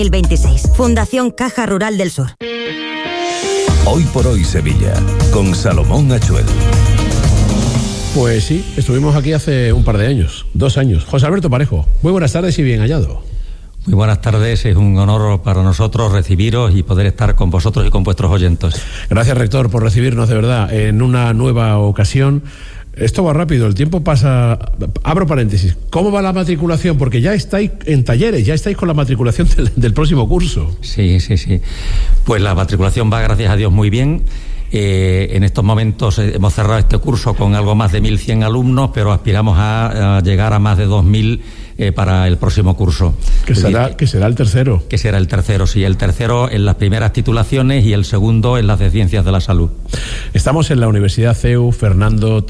2026. Fundación Caja Rural del Sur. Hoy por hoy Sevilla, con Salomón Achuel. Pues sí, estuvimos aquí hace un par de años, 2 años. José Alberto Parejo, muy buenas tardes y bien hallado. Muy buenas tardes, es un honor para nosotros recibiros y poder estar con vosotros y con vuestros oyentes. Gracias, rector, por recibirnos de verdad en una nueva ocasión. Esto va rápido, el tiempo pasa. Abro paréntesis. ¿Cómo va la matriculación? Porque ya estáis en talleres, ya estáis con la matriculación del próximo curso. Sí. Pues la matriculación va, gracias a Dios, muy bien. En estos momentos hemos cerrado este curso con algo más de 1.100 alumnos, pero aspiramos a llegar a más de 2.000 para el próximo curso. Que será el tercero. Que será el tercero, sí. El tercero en las primeras titulaciones y el segundo en las de Ciencias de la Salud. Estamos en la Universidad CEU Fernando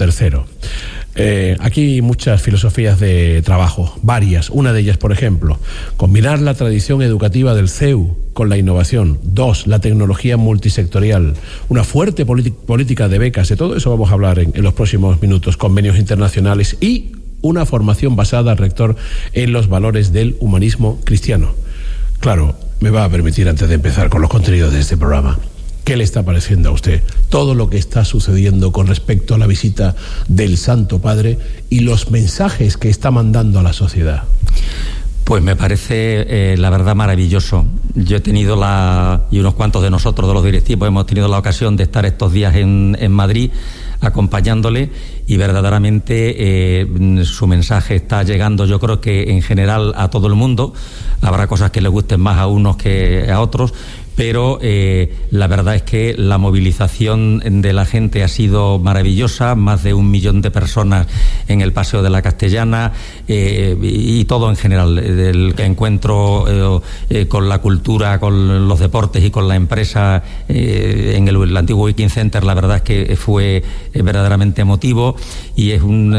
III. Aquí hay muchas filosofías de trabajo, varias. Una de ellas, por ejemplo, combinar la tradición educativa del CEU con la innovación. 2, la tecnología multisectorial. Una fuerte política de becas. De todo eso vamos a hablar en los próximos minutos. Convenios internacionales y una formación basada, rector, en los valores del humanismo cristiano. Claro, me va a permitir, antes de empezar con los contenidos de este programa, ¿qué le está pareciendo a usted todo lo que está sucediendo con respecto a la visita del Santo Padre y los mensajes que está mandando a la sociedad? Pues me parece, la verdad, maravilloso. Yo he tenido y unos cuantos de nosotros, de los directivos, hemos tenido la ocasión de estar estos días en Madrid acompañándole y verdaderamente su mensaje está llegando, yo creo que en general a todo el mundo. Habrá cosas que le gusten más a unos que a otros, pero la verdad es que la movilización de la gente ha sido maravillosa, más de 1 millón de personas en el Paseo de la Castellana y todo en general, el encuentro con la cultura, con los deportes y con la empresa en el antiguo Wiking Center, la verdad es que fue verdaderamente emotivo y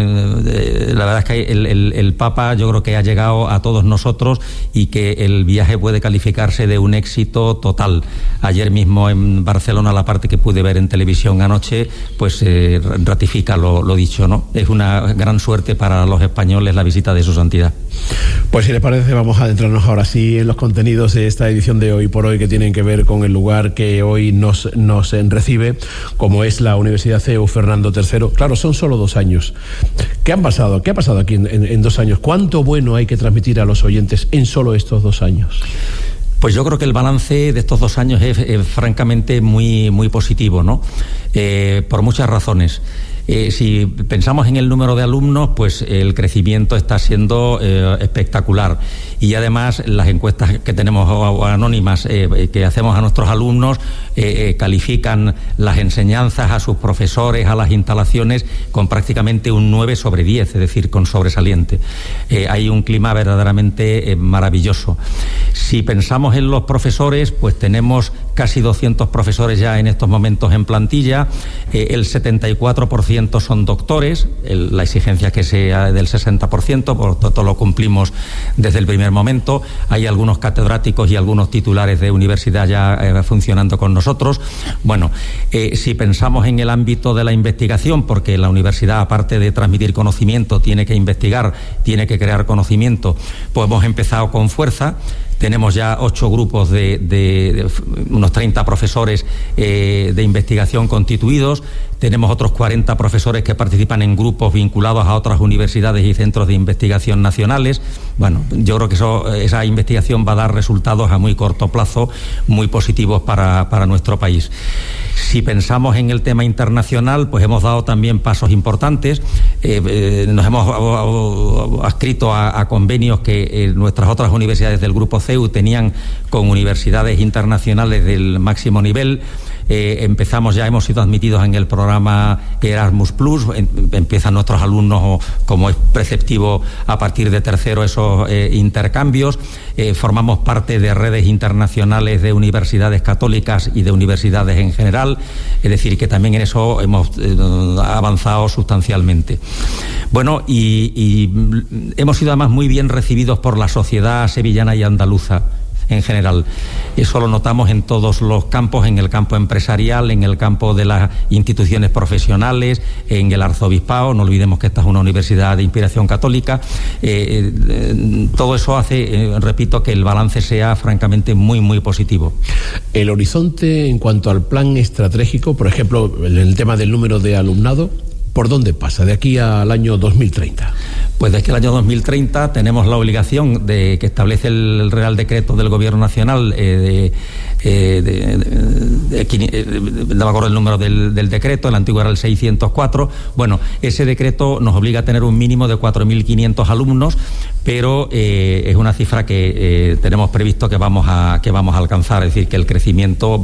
la verdad es que el Papa yo creo que ha llegado a todos nosotros y que el viaje puede calificarse de un éxito total. Ayer mismo en Barcelona, la parte que pude ver en televisión anoche, pues ratifica lo dicho, ¿no? Es una gran suerte para los españoles la visita de su santidad. Pues si les parece, vamos a adentrarnos ahora sí en los contenidos de esta edición de Hoy por Hoy, que tienen que ver con el lugar que hoy nos recibe, como es la Universidad CEU Fernando III. Claro, son solo 2 años. ¿Qué ha pasado aquí en 2 años? ¿Cuánto bueno hay que transmitir a los oyentes en solo estos 2 años? Pues yo creo que el balance de estos 2 años es francamente muy, muy positivo, ¿no? Por muchas razones. Si pensamos en el número de alumnos, pues el crecimiento está siendo espectacular. Y además las encuestas que tenemos anónimas que hacemos a nuestros alumnos califican las enseñanzas a sus profesores, a las instalaciones, con prácticamente un 9 sobre 10, es decir, con sobresaliente. Hay un clima verdaderamente maravilloso. Si pensamos en los profesores, pues tenemos casi 200 profesores ya en estos momentos en plantilla. El 74% son doctores, la exigencia es que sea del 60%, por tanto lo cumplimos desde el primer momento. Hay algunos catedráticos y algunos titulares de universidad ya funcionando con nosotros. Bueno, si pensamos en el ámbito de la investigación, porque la universidad, aparte de transmitir conocimiento, tiene que investigar, tiene que crear conocimiento, pues hemos empezado con fuerza. Tenemos ya 8 grupos de unos 30 profesores de investigación constituidos. Tenemos otros 40 profesores que participan en grupos vinculados a otras universidades y centros de investigación nacionales. Bueno, yo creo que esa investigación va a dar resultados a muy corto plazo muy positivos para nuestro país. Si pensamos en el tema internacional, pues hemos dado también pasos importantes. Nos hemos adscrito a convenios que nuestras otras universidades del Grupo CEU tenían con universidades internacionales del máximo nivel. Hemos sido admitidos en el programa Erasmus+, empiezan nuestros alumnos, como es preceptivo, a partir de tercero esos intercambios. Formamos parte de redes internacionales de universidades católicas y de universidades en general, es decir, que también en eso hemos avanzado sustancialmente. Bueno, y hemos sido además muy bien recibidos por la sociedad sevillana y andaluza. en general. Eso lo notamos en todos los campos, en el campo empresarial, en el campo de las instituciones profesionales, en el arzobispado. No olvidemos que esta es una universidad de inspiración católica. Todo eso hace, repito, que el balance sea francamente muy, muy positivo. El horizonte en cuanto al plan estratégico, por ejemplo, el tema del número de alumnado, ¿por dónde pasa de aquí al año 2030? Pues desde el año 2030 tenemos la obligación que establece el Real Decreto del Gobierno Nacional no me acuerdo el número del decreto, el antiguo era el 604. Bueno, ese decreto nos obliga a tener un mínimo de 4.500 alumnos, pero es una cifra que tenemos previsto que vamos a alcanzar. Es decir, que el crecimiento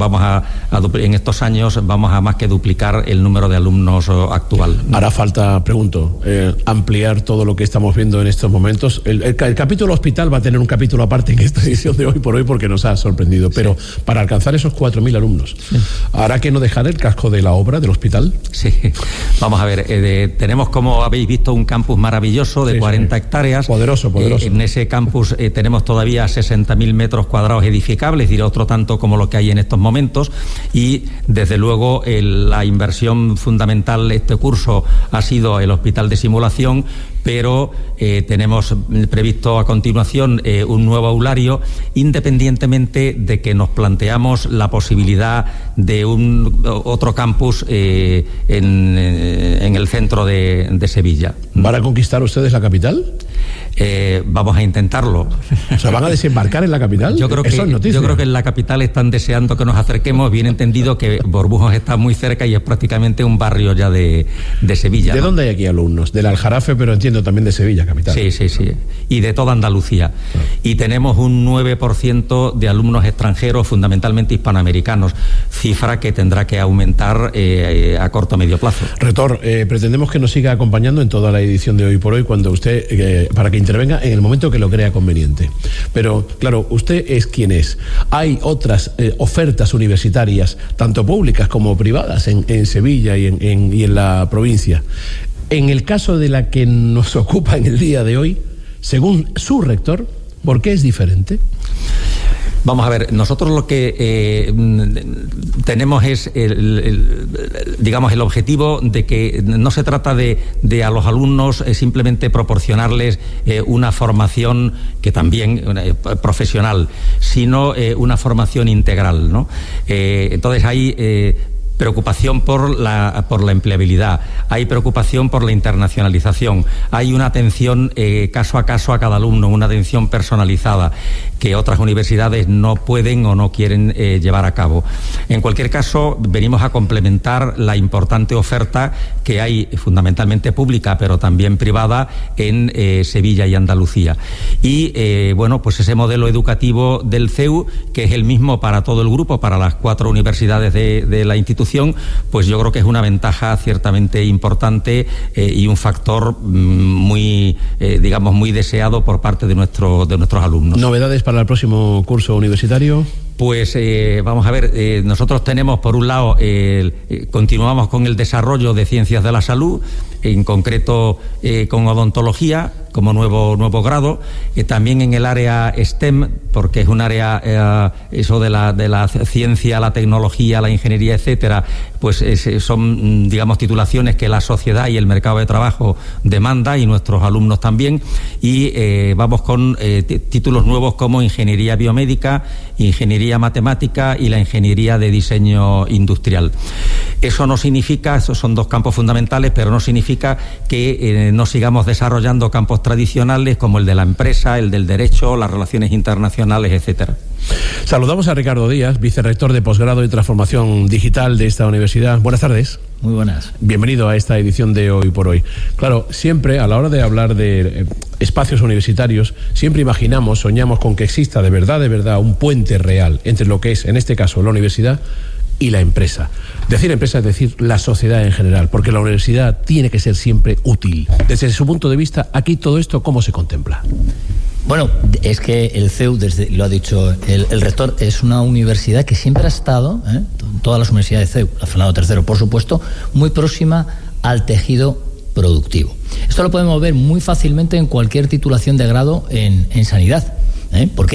en estos años vamos a más que duplicar el número de alumnos actual. Hará falta, pregunto, ampliar todo lo que estamos viendo en estos momentos. El capítulo hospital va a tener un capítulo aparte en esta edición de Hoy por Hoy porque nos ha sorprendido, pero para alcanzar esos 4.000 alumnos, ¿hará que no dejar el casco de la obra del hospital? Sí, vamos a ver, tenemos, como habéis visto, un campus maravilloso de 40 hectáreas. Poderoso. En ese campus tenemos todavía 60.000 metros cuadrados edificables, es decir, otro tanto como lo que hay en estos momentos, y desde luego la inversión fundamental de este curso ha sido el hospital de simulación, pero tenemos previsto a continuación un nuevo aulario, independientemente de que nos planteamos la posibilidad de otro campus en el centro de Sevilla. ¿Van a conquistar ustedes la capital? Vamos a intentarlo. O sea, ¿van a desembarcar en la capital? Yo creo que en la capital están deseando que nos acerquemos, bien entendido que Bormujos está muy cerca y es prácticamente un barrio ya de Sevilla. ¿De dónde hay aquí alumnos? Del Aljarafe, pero entiendo también de Sevilla, capital. Sí. Y de toda Andalucía. Claro. Y tenemos un 9% de alumnos extranjeros, fundamentalmente hispanoamericanos, cifra que tendrá que aumentar a corto o medio plazo. Rector, pretendemos que nos siga acompañando en toda la edición de Hoy por Hoy cuando usted, para que intervenga en el momento que lo crea conveniente. Pero, claro, usted es quien es. Hay otras ofertas universitarias, tanto públicas como privadas, en Sevilla y en la provincia. En el caso de la que nos ocupa en el día de hoy, según su rector, ¿por qué es diferente? Vamos a ver, nosotros lo que tenemos es el objetivo de que no se trata de a los alumnos simplemente proporcionarles una formación que también profesional, sino una formación integral, ¿no? Entonces hay preocupación por la empleabilidad, hay preocupación por la internacionalización, hay una atención caso a caso a cada alumno, una atención personalizada que otras universidades no pueden o no quieren llevar a cabo. En cualquier caso, venimos a complementar la importante oferta que hay, fundamentalmente pública, pero también privada, en Sevilla y Andalucía. Y, pues ese modelo educativo del CEU, que es el mismo para todo el grupo, para las 4 universidades de la institución, pues yo creo que es una ventaja ciertamente importante y un factor muy deseado por parte de nuestros alumnos. ¿Novedades para el próximo curso universitario? Pues vamos a ver, nosotros tenemos, por un lado, continuamos con el desarrollo de ciencias de la salud, en concreto con odontología como nuevo grado, también en el área STEM, porque es un área, eso de la ciencia, la tecnología, la ingeniería, etcétera, pues son, titulaciones que la sociedad y el mercado de trabajo demanda, y nuestros alumnos también, y vamos con títulos nuevos como ingeniería biomédica, ingeniería matemática y la ingeniería de diseño industrial. Eso no significa, esos son 2 campos fundamentales, pero no significa que no sigamos desarrollando campos tradicionales como el de la empresa, el del derecho, las relaciones internacionales, etcétera. Saludamos a Ricardo Díaz, vicerrector de posgrado y transformación digital de esta universidad. Buenas tardes. Muy buenas. Bienvenido a esta edición de Hoy por Hoy. Claro, siempre a la hora de hablar de espacios universitarios, siempre soñamos con que exista de verdad un puente real entre lo que es, en este caso, la universidad y la empresa. Decir empresa es decir la sociedad en general, porque la universidad tiene que ser siempre útil. Desde su punto de vista, aquí todo esto, ¿cómo se contempla? Bueno, es que el CEU, lo ha dicho el rector, es una universidad que siempre ha estado, todas las universidades CEU, la Fernando III, por supuesto, muy próxima al tejido productivo. Esto lo podemos ver muy fácilmente en cualquier titulación de grado en sanidad. ¿Por qué?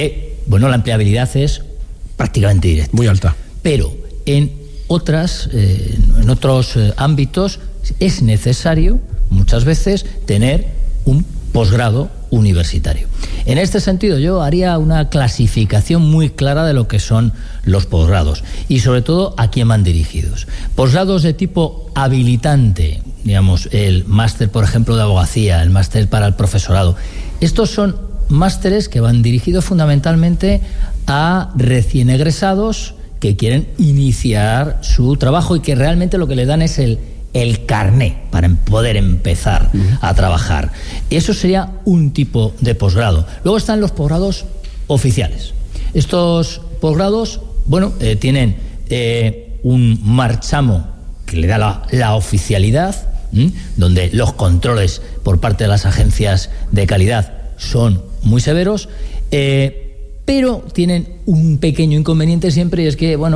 la empleabilidad es prácticamente directa. Muy alta. Pero en otros ámbitos es necesario muchas veces tener un posgrado universitario. En este sentido, yo haría una clasificación muy clara de lo que son los posgrados y sobre todo a quién van dirigidos. Posgrados de tipo habilitante, digamos, el máster, por ejemplo, de abogacía, el máster para el profesorado. Estos son másteres que van dirigidos fundamentalmente a recién egresados que quieren iniciar su trabajo y que realmente lo que le dan es el carné para poder empezar a trabajar. Eso sería un tipo de posgrado. Luego están los posgrados oficiales. Estos posgrados, tienen un marchamo que le da la oficialidad, donde los controles por parte de las agencias de calidad son muy severos, pero tienen un pequeño inconveniente siempre, y es que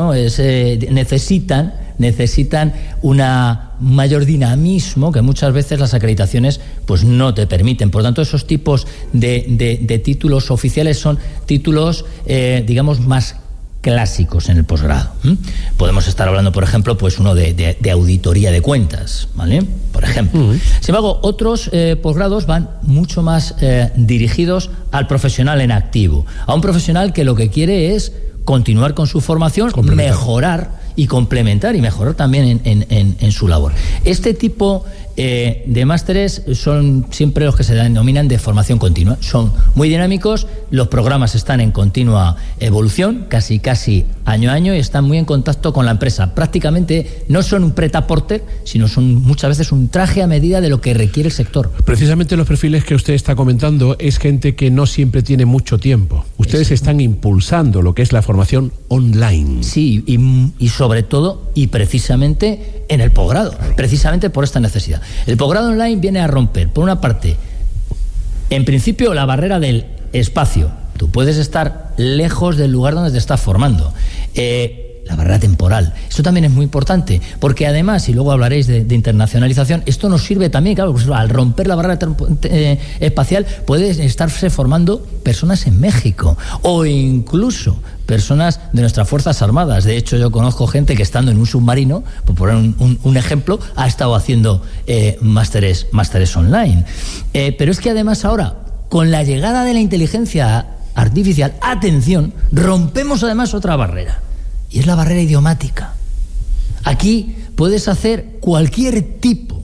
necesitan una mayor dinamismo que muchas veces las acreditaciones pues no te permiten. Por lo tanto, esos tipos de títulos oficiales son títulos, digamos, más clásicos en el posgrado. Podemos estar hablando, por ejemplo, pues uno de auditoría de cuentas, ¿vale? Por ejemplo. Sin embargo, otros posgrados van mucho más dirigidos al profesional en activo, a un profesional que lo que quiere es continuar con su formación, mejorar y complementar y mejorar también en su labor. Este tipo de másteres son siempre los que se denominan de formación continua. Son muy dinámicos, los programas están en continua evolución, casi año a año, y están muy en contacto con la empresa. Prácticamente no son un prêt-à-porter, sino son muchas veces un traje a medida de lo que requiere el sector. Precisamente los perfiles que usted está comentando es gente que no siempre tiene mucho tiempo. Ustedes están impulsando lo que es la formación online. Sí, y sobre todo y precisamente en el posgrado, precisamente por esta necesidad. El posgrado online viene a romper, por una parte, en principio, la barrera del espacio. Tú puedes estar lejos del lugar donde te estás formando. La barrera temporal. Eso también es muy importante, porque además, y luego hablaréis de internacionalización, esto nos sirve también, claro, pues al romper la barrera espacial, pueden estarse formando personas en México, o incluso personas de nuestras Fuerzas Armadas. De hecho, yo conozco gente que estando en un submarino, por poner un ejemplo, ha estado haciendo másteres online. Pero es que además ahora, con la llegada de la inteligencia artificial, atención, rompemos además otra barrera. Y es la barrera idiomática. Aquí puedes hacer cualquier tipo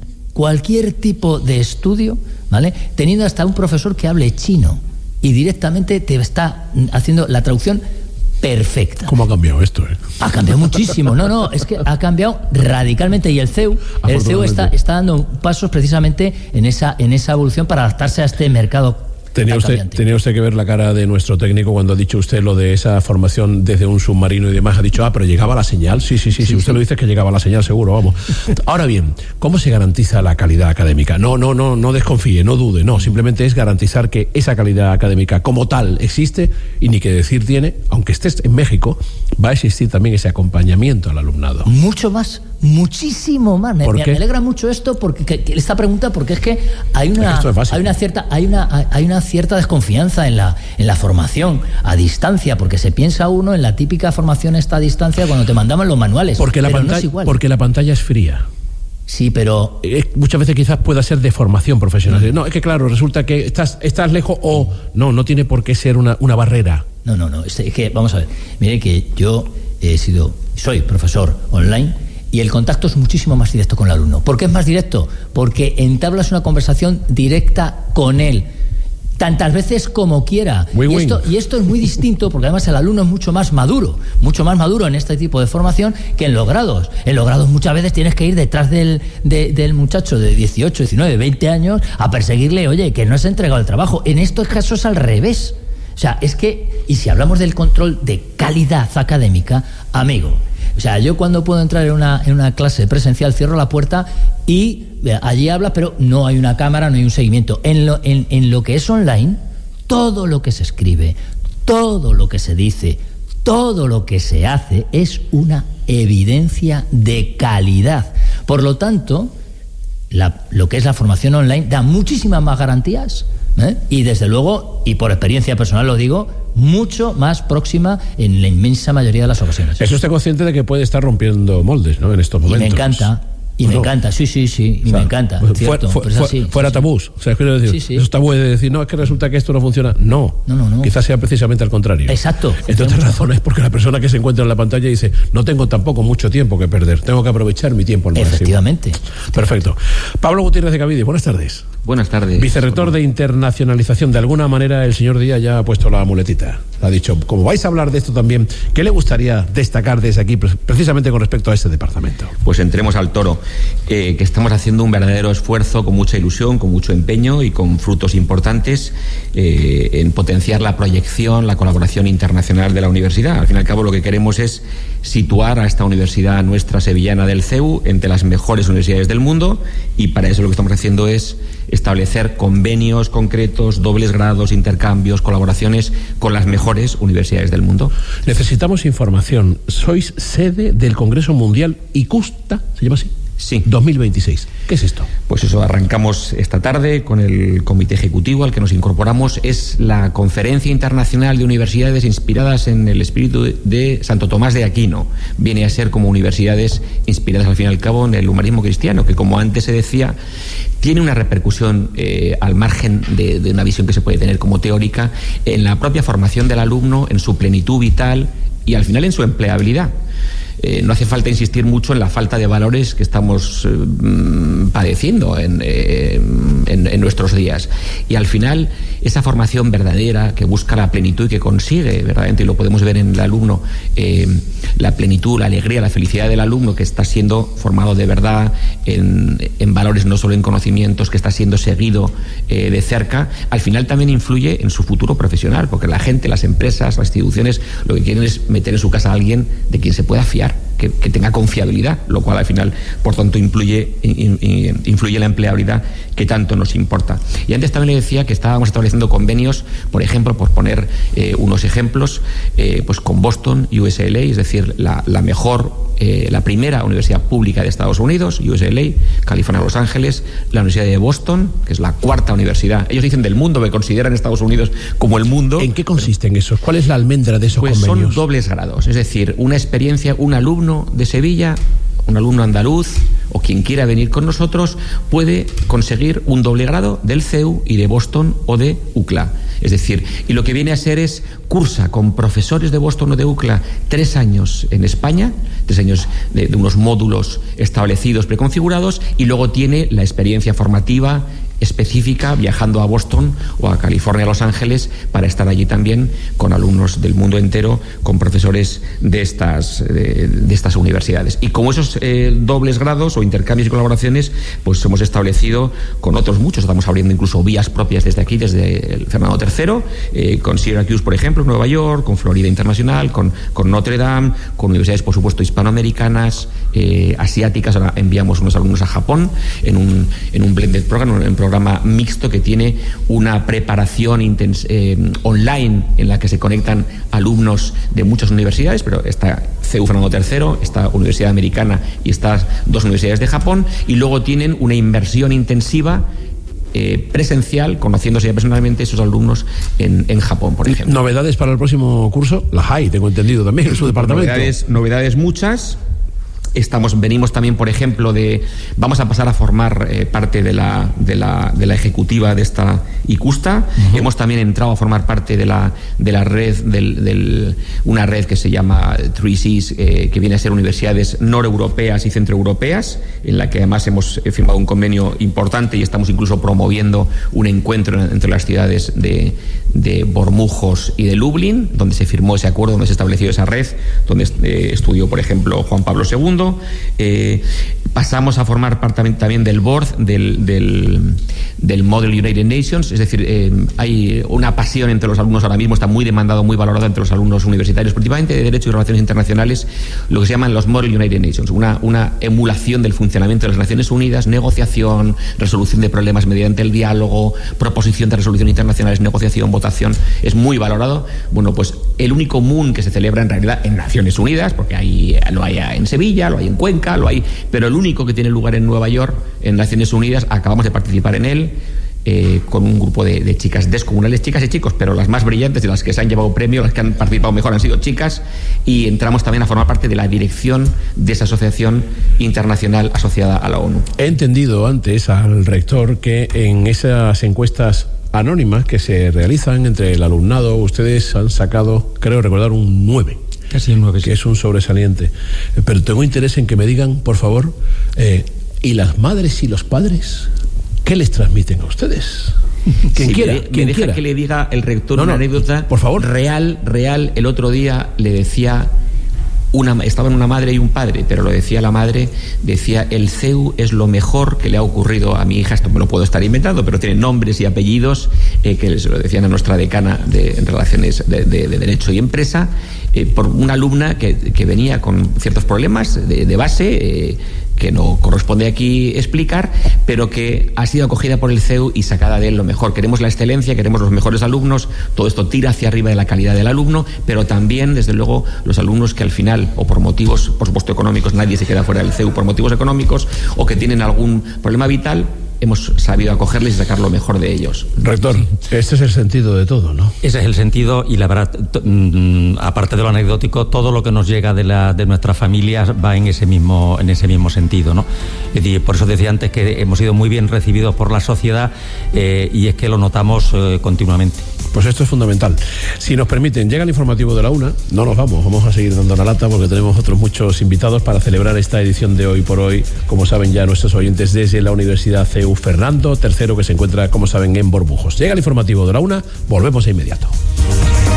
de estudio, ¿vale? Teniendo hasta un profesor que hable chino y directamente te está haciendo la traducción perfecta. ¿Cómo ha cambiado esto? Ha cambiado muchísimo. No, es que ha cambiado radicalmente, y el CEU está dando pasos precisamente en esa evolución para adaptarse a este mercado. Tenía usted que ver la cara de nuestro técnico cuando ha dicho usted lo de esa formación desde un submarino y demás. Ha dicho, pero llegaba la señal. Sí, usted lo dice, que llegaba la señal, seguro, vamos. Ahora bien, ¿cómo se garantiza la calidad académica? No desconfíe, no dude, no. Simplemente es garantizar que esa calidad académica como tal existe, y ni que decir tiene, aunque estés en México, va a existir también ese acompañamiento al alumnado. Mucho más. Muchísimo más. Me alegra mucho esto, porque esta pregunta, porque es que hay una cierta desconfianza en la formación a distancia, porque se piensa uno en la típica formación esta a distancia cuando te mandaban los manuales. Porque no es igual. Porque la pantalla es fría. Sí, pero muchas veces quizás pueda ser de formación profesional. No, es que claro, resulta que estás lejos, o no tiene por qué ser una barrera. No, es que vamos a ver. Mire que yo soy profesor online, y el contacto es muchísimo más directo con el alumno. ¿Por qué es más directo? Porque entablas una conversación directa con él, tantas veces como quiera. Y esto es muy distinto, porque además el alumno es mucho más maduro en este tipo de formación que en los grados. En los grados muchas veces tienes que ir detrás del muchacho de 18, 19, 20 años a perseguirle, oye, que no has entregado el trabajo. En estos casos es al revés. O sea, es que, y si hablamos del control de calidad académica, amigo, o sea, yo cuando puedo entrar en una clase presencial, cierro la puerta y allí habla, pero no hay una cámara, no hay un seguimiento. En lo que es online, todo lo que se escribe, todo lo que se dice, todo lo que se hace es una evidencia de calidad. Por lo tanto, lo que es la formación online da muchísimas más garantías Y desde luego, y por experiencia personal lo digo, mucho más próxima en la inmensa mayoría de las ocasiones. ¿Es usted consciente de que puede estar rompiendo moldes, ¿no?, en estos momentos? Y me encanta. Y me encanta, sí, y me encanta, cierto, pero es así. Fuera tabús, o sea, quiero decir, sí. esos tabúes de decir, no, es que resulta que esto no funciona. No. Quizás sea precisamente al contrario. Exacto. Entre otras razones, porque la persona que se encuentra en la pantalla dice, no tengo tampoco mucho tiempo que perder, tengo que aprovechar mi tiempo al máximo. Efectivamente. Perfecto. Pablo Gutiérrez de Cavide, buenas tardes. Buenas tardes. Vicerrector de Internacionalización. De alguna manera el señor Díaz ya ha puesto la muletita. Ha dicho, como vais a hablar de esto también, ¿qué le gustaría destacar desde aquí, precisamente con respecto a este departamento? Pues entremos al toro. Que estamos haciendo un verdadero esfuerzo con mucha ilusión, con mucho empeño y con frutos importantes en potenciar la proyección, la colaboración internacional de la universidad. Al fin y al cabo lo que queremos es situar a esta universidad nuestra sevillana del CEU entre las mejores universidades del mundo, y para eso lo que estamos haciendo es establecer convenios concretos, dobles grados, intercambios, colaboraciones con las mejores universidades del mundo. Necesitamos información. Sois sede del Congreso Mundial ICUSTA, ¿se llama así? Sí. 2026. ¿Qué es esto? Pues eso, arrancamos esta tarde con el comité ejecutivo al que nos incorporamos. Es la conferencia internacional de universidades inspiradas en el espíritu de Santo Tomás de Aquino. Viene a ser como universidades inspiradas al fin y al cabo en el humanismo cristiano, que como antes se decía, tiene una repercusión al margen de una visión que se puede tener como teórica en la propia formación del alumno, en su plenitud vital y al final en su empleabilidad. No hace falta insistir mucho en la falta de valores que estamos padeciendo en nuestros días. Y al final, esa formación verdadera que busca la plenitud y que consigue, verdaderamente, y lo podemos ver en el alumno, la plenitud, la alegría, la felicidad del alumno que está siendo formado de verdad en valores, no solo en conocimientos, que está siendo seguido de cerca, al final también influye en su futuro profesional, porque la gente, las empresas, las instituciones, lo que quieren es meter en su casa a alguien de quien se pueda fiar, que tenga confiabilidad, lo cual al final, por tanto, influye en la empleabilidad que tanto nos importa. Y antes también le decía que estábamos estableciendo convenios, por ejemplo, por poner unos ejemplos, pues con Boston, UCLA, es decir, la primera universidad pública de Estados Unidos, UCLA, California, Los Ángeles, la Universidad de Boston, que es la cuarta universidad, ellos dicen del mundo, que consideran Estados Unidos como el mundo. ¿En qué consisten esos? ¿Cuál es la almendra de esos convenios? Son dobles grados, es decir, una experiencia, un alumno de Sevilla, un alumno andaluz o quien quiera venir con nosotros puede conseguir un doble grado del CEU y de Boston o de UCLA. Es decir, y lo que viene a ser es cursa con profesores de Boston o de UCLA 3 años en España, 3 años de unos módulos establecidos, preconfigurados, y luego tiene la experiencia formativa específica viajando a Boston o a California, a Los Ángeles, para estar allí también con alumnos del mundo entero, con profesores de estas universidades. Y como esos dobles grados o intercambios y colaboraciones, pues hemos establecido con otros muchos, estamos abriendo incluso vías propias desde aquí, desde el Fernando III, con Syracuse, por ejemplo, en Nueva York, con Florida Internacional, con Notre Dame, con universidades, por supuesto, hispanoamericanas, asiáticas. Ahora enviamos unos alumnos a Japón en un blended program, en programa mixto que tiene una preparación online en la que se conectan alumnos de muchas universidades, pero está CEU Fernando III, esta Universidad Americana y estas 2 universidades de Japón, y luego tienen una inversión intensiva presencial, conociéndose ya personalmente esos alumnos en Japón, por ejemplo. ¿Novedades para el próximo curso? Las hay, tengo entendido también, en su departamento. Novedades muchas. Venimos también, por ejemplo, vamos a pasar a formar parte de la ejecutiva de esta ICUSTA. Uh-huh. Hemos también entrado a formar parte de la red, una red que se llama 3Cs, que viene a ser universidades noreuropeas y centroeuropeas, en la que además hemos firmado un convenio importante y estamos incluso promoviendo un encuentro entre las ciudades de Bormujos y de Lublin, donde se firmó ese acuerdo, donde se estableció esa red, donde estudió, por ejemplo, Juan Pablo II. Pasamos a formar parte también del board del Model United Nations, es decir, hay una pasión entre los alumnos ahora mismo, está muy demandado, muy valorado entre los alumnos universitarios, principalmente de Derecho y Relaciones Internacionales, lo que se llaman los Model United Nations, una emulación del funcionamiento de las Naciones Unidas, negociación, resolución de problemas mediante el diálogo, proposición de resoluciones internacionales, negociación, votación, es muy valorado. Bueno, pues el único MUN que se celebra en realidad en Naciones Unidas, porque lo hay en Sevilla, lo hay en Cuenca, pero el único que tiene lugar en Nueva York, en Naciones Unidas, acabamos de participar en él. con un grupo de chicas descomunales, chicas y chicos, pero las más brillantes y las que se han llevado premio, las que han participado mejor han sido chicas, y entramos también a formar parte de la dirección de esa asociación internacional asociada a la ONU. He entendido antes al rector que en esas encuestas anónimas que se realizan entre el alumnado, ustedes han sacado, creo recordar, un 9. Casi un 9, sí. Que es un sobresaliente. Pero tengo interés en que me digan, por favor, ¿y las madres y los padres? ¿Qué les transmiten a ustedes? Quien quiera. Me deja que le diga el rector una anécdota, por favor. Real. El otro día le decía... estaban una madre y un padre, pero lo decía la madre, decía: el CEU es lo mejor que le ha ocurrido a mi hija. Esto me lo puedo estar inventando, pero tiene nombres y apellidos que se lo decían a nuestra decana en relaciones de Derecho y Empresa, por una alumna que venía con ciertos problemas de base, que no corresponde aquí explicar, pero que ha sido acogida por el CEU y sacada de él lo mejor. Queremos la excelencia, queremos los mejores alumnos, todo esto tira hacia arriba de la calidad del alumno, pero también, desde luego, los alumnos que al final, o por motivos, por supuesto, económicos, nadie se queda fuera del CEU por motivos económicos, o que tienen algún problema vital, hemos sabido acogerles y sacar lo mejor de ellos. Rector, este es el sentido de todo, ¿no? Ese es el sentido, y la verdad, aparte de lo anecdótico, todo lo que nos llega de nuestras familias va en ese mismo sentido, ¿no? Es decir, por eso decía antes que hemos sido muy bien recibidos por la sociedad, y es que lo notamos continuamente. Pues esto es fundamental. Si nos permiten, llega el informativo de la 1. No nos vamos a seguir dando la lata porque tenemos otros muchos invitados para celebrar esta edición de Hoy por Hoy, como saben ya nuestros oyentes, desde la Universidad CEU Fernando III, que se encuentra, como saben, en Borbujos. Llega el informativo de la 1, volvemos de inmediato.